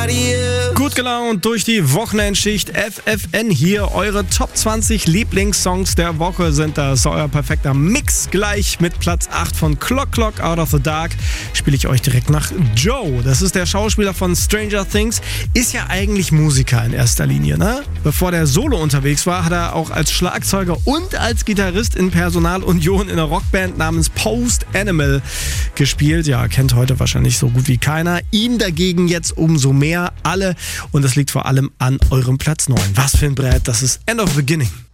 Gut gelaunt durch die Wochenendschicht. FFN hier. Eure Top 20 Lieblingssongs der Woche sind das. Euer perfekter Mix. Gleich mit Platz 8 von Clock Clock Out of the Dark spiele ich euch direkt nach Joe. Das ist der Schauspieler von Stranger Things. Ist ja eigentlich Musiker in erster Linie, ne? Bevor der Solo unterwegs war, hat er auch als Schlagzeuger und als Gitarrist in Personalunion in einer Rockband namens Post Animal gespielt. Ja, kennt heute wahrscheinlich so gut wie keiner. Ihn dagegen jetzt umso mehr alle. Und das liegt vor allem an eurem Platz 9. Was für ein Brett, das ist End of Beginning.